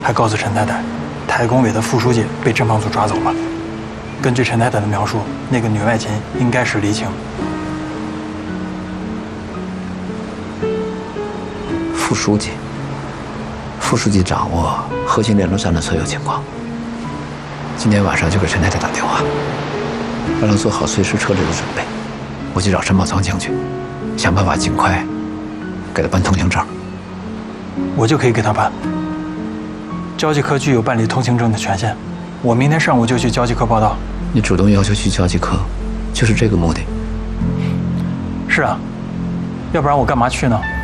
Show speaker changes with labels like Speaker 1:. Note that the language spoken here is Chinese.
Speaker 1: 还告诉陈太太，太工委的副书记被侦防组抓走了。根据陈太太的描述，那个女外勤应该是黎晴。
Speaker 2: 副书记掌握核心联络站的所有情况。今天晚上就给陈太太打电话，让她做好随时撤离的准备。我去找陈宝仓将军，想办法尽快给他办通行证。
Speaker 1: 我就可以给他办。交际科具有办理通行证的权限，我明天上午就去交际科报到。
Speaker 2: 你主动要求去交际科，就是这个目的？
Speaker 1: 是啊，要不然我干嘛去呢？